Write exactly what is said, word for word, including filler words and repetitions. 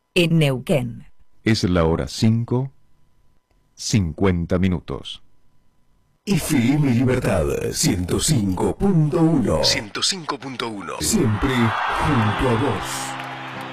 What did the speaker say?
en Neuquén. Es la hora cinco, cincuenta minutos. F M Libertad ciento cinco punto uno. ciento cinco punto uno. Siempre junto a vos.